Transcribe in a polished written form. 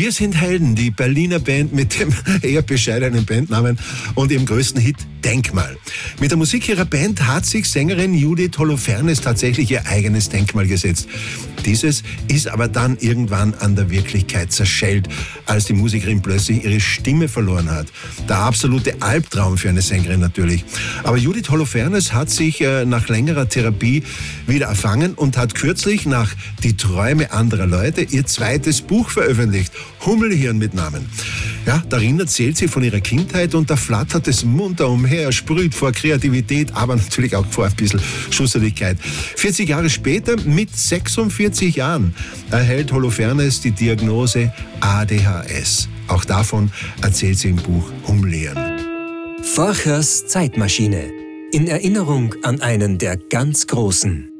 Wir sind Helden, die Berliner Band mit dem eher bescheidenen Bandnamen und ihrem größten Hit Denkmal. Mit der Musik ihrer Band hat sich Sängerin Judith Holofernes tatsächlich ihr eigenes Denkmal gesetzt. Dieses ist aber dann irgendwann an der Wirklichkeit zerschellt, als die Musikerin plötzlich ihre Stimme verloren hat. Der absolute Albtraum für eine Sängerin natürlich. Aber Judith Holofernes hat sich nach längerer Therapie wieder erfangen und hat kürzlich nach Die Träume anderer Leute ihr zweites Buch veröffentlicht. Hummelhirn mit Namen. Ja, darin erzählt sie von ihrer Kindheit und da flattert es munter umher, sprüht vor Kreativität, aber natürlich auch vor ein bisschen Schusseligkeit. 40 Jahre später, mit 46 Jahren, erhält Holofernes die Diagnose ADHS. Auch davon erzählt sie im Buch Hummelhirn. Forchers Zeitmaschine. In Erinnerung an einen der ganz Großen.